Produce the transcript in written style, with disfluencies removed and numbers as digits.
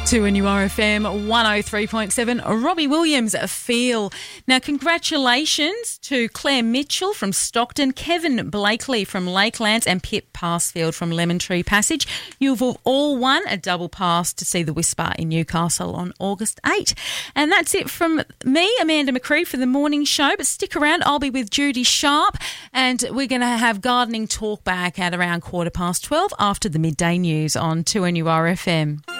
2NURFM 103.7, Robbie Williams, Feel. Now, congratulations to Claire Mitchell from Stockton, Kevin Blakely from Lakelands and Pip Passfield from Lemon Tree Passage. You've all won a double pass to see the Whisper in Newcastle on August 8. And that's it from me, Amanda McCree, for the morning show. But stick around, I'll be with Judy Sharp and we're going to have gardening talk back at around 12:15 after the midday news on 2NURFM.